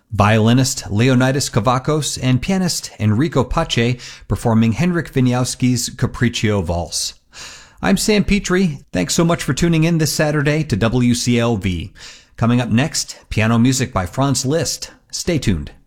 violinist Leonidas Kavakos and pianist Enrico Pace performing Henryk Wieniawski's Capriccio Valse. I'm Sam Petrie. Thanks so much for tuning in this Saturday to WCLV. Coming up next, piano music by Franz Liszt. Stay tuned.